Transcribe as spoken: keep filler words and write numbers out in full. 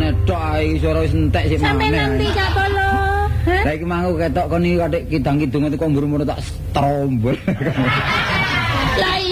tok ae suara wis entek sik Sampe nanti Cak Polo. Lah iki mangko ketok kon iki katik kidang-kidung kok mburu-mburu tak strombol. Lah